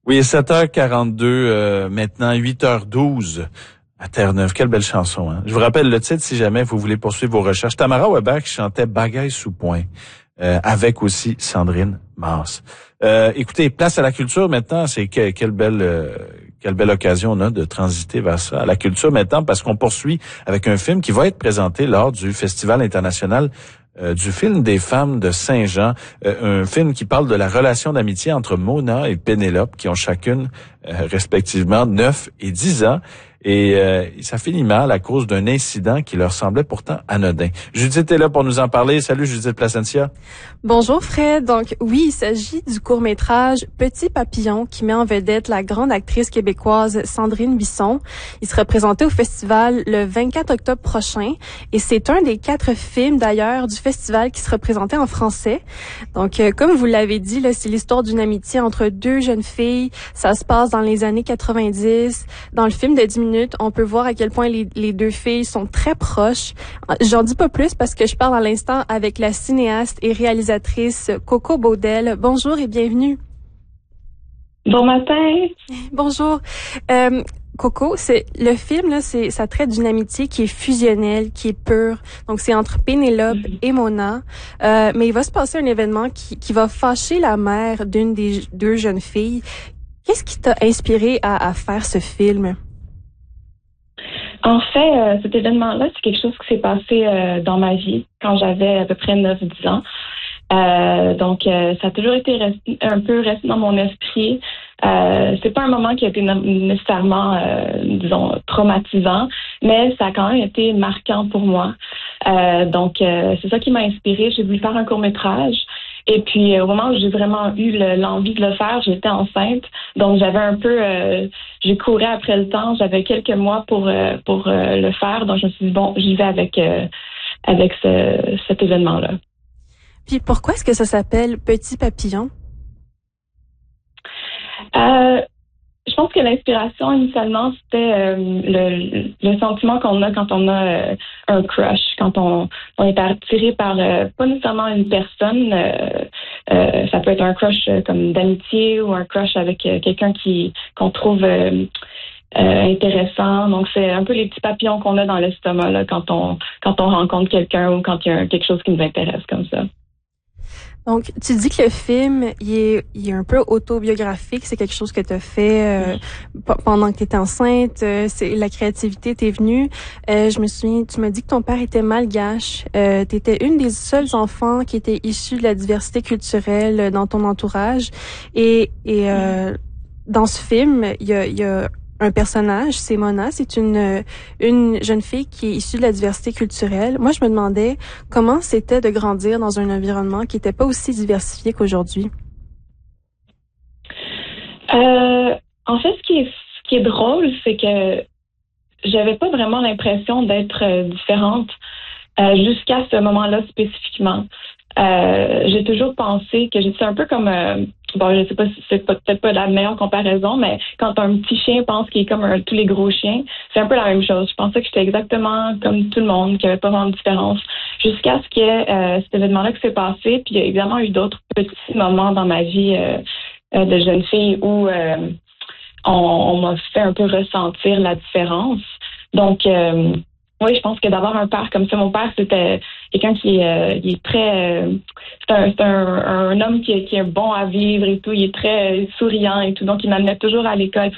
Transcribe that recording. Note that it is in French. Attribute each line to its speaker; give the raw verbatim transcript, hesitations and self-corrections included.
Speaker 1: Oui, sept heures quarante-deux, euh, maintenant huit heures douze à Terre-Neuve. Quelle belle chanson, hein? Je vous rappelle le titre si jamais vous voulez poursuivre vos recherches. Tamara Weber qui chantait Bagaille sous point, euh, avec aussi Sandrine Mars. Euh, écoutez, place à la culture maintenant, c'est que, quelle belle... Euh, Quelle belle occasion on a de transiter vers ça, à la culture maintenant, parce qu'on poursuit avec un film qui va être présenté lors du Festival international euh, du film des femmes de Saint-Jean, euh, un film qui parle de la relation d'amitié entre Mona et Pénélope, qui ont chacune euh, respectivement neuf et dix ans. Et euh, ça finit mal à cause d'un incident qui leur semblait pourtant anodin. Judith est là pour nous en parler. Salut Judith Placencia.
Speaker 2: Bonjour Fred. Donc oui, il s'agit du court-métrage Petit Papillon qui met en vedette la grande actrice québécoise Sandrine Bisson. Il sera présenté au festival le vingt-quatre octobre prochain et c'est un des quatre films d'ailleurs du festival qui sera présenté en français. Donc euh, comme vous l'avez dit, là, c'est l'histoire d'une amitié entre deux jeunes filles. Ça se passe dans les années quatre-vingt-dix. Dans le film de dix minutes, on peut voir à quel point les, les deux filles sont très proches. J'en dis pas plus parce que je parle à l'instant avec la cinéaste et réalisatrice Coco Baudel. Bonjour et bienvenue.
Speaker 3: Bon matin.
Speaker 2: Bonjour. Euh, Coco, c'est le film là, c'est ça traite d'une amitié qui est fusionnelle, qui est pure. Donc c'est entre Pénélope mm-hmm. et Mona. Euh, mais il va se passer un événement qui, qui va fâcher la mère d'une des deux jeunes filles. Qu'est-ce qui t'a inspiré à, à faire ce film?
Speaker 3: En fait, euh, cet événement-là, c'est quelque chose qui s'est passé euh, dans ma vie quand j'avais à peu près neuf dix ans. Euh, donc, euh, ça a toujours été resté, un peu resté dans mon esprit. Euh, c'est pas un moment qui a été nécessairement, euh, disons, traumatisant, mais ça a quand même été marquant pour moi. Euh, donc, euh, c'est ça qui m'a inspirée. J'ai voulu faire un court-métrage. Et puis, euh, au moment où j'ai vraiment eu le, l'envie de le faire, j'étais enceinte. Donc, j'avais un peu... Euh, j'ai couru après le temps. J'avais quelques mois pour euh, pour euh, le faire. Donc, je me suis dit, bon, j'y vais avec, euh, avec ce, cet événement-là.
Speaker 2: Puis, pourquoi est-ce que ça s'appelle Petit Papillon?
Speaker 3: Euh... Je pense que l'inspiration, initialement, c'était euh, le, le sentiment qu'on a quand on a euh, un crush, quand on, on est attiré par euh, pas nécessairement une personne. Euh, euh, ça peut être un crush euh, comme d'amitié ou un crush avec euh, quelqu'un qui qu'on trouve euh, euh, intéressant. Donc, c'est un peu les petits papillons qu'on a dans l'estomac là, quand on quand on rencontre quelqu'un ou quand il y a quelque chose qui nous intéresse comme ça.
Speaker 2: Donc, tu dis que le film, il est, il est un peu autobiographique. C'est quelque chose que tu as fait euh, p- pendant que tu étais enceinte. Euh, c'est la créativité t'est venue. Euh, je me souviens, tu m'as dit que ton père était malgache. Euh, tu étais une des seuls enfants qui était issue de la diversité culturelle dans ton entourage. Et, et euh, dans ce film, il y a, il y a un personnage, c'est Mona, c'est une une jeune fille qui est issue de la diversité culturelle. Moi, je me demandais comment c'était de grandir dans un environnement qui n'était pas aussi diversifié qu'aujourd'hui.
Speaker 3: Euh, en fait, ce qui est ce qui est drôle, c'est que j'avais pas vraiment l'impression d'être euh, différente euh, jusqu'à ce moment-là spécifiquement. Euh, j'ai toujours pensé que j'étais un peu comme euh, bon, je sais pas si c'est peut-être pas la meilleure comparaison, mais quand un petit chien pense qu'il est comme un, tous les gros chiens, c'est un peu la même chose. Je pensais que j'étais exactement comme tout le monde, qu'il n'y avait pas vraiment de différence, jusqu'à ce qu'il y ait euh, cet événement-là qui s'est passé. Puis il y a évidemment eu d'autres petits moments dans ma vie euh, euh, de jeune fille où euh, on, on m'a fait un peu ressentir la différence. Donc euh, oui, je pense que d'avoir un père comme ça, mon père, c'était quelqu'un qui euh, il est très... Euh, c'est un, c'est un, un homme qui est, qui est bon à vivre et tout. Il est très souriant et tout. Donc, il m'amenait toujours à l'école.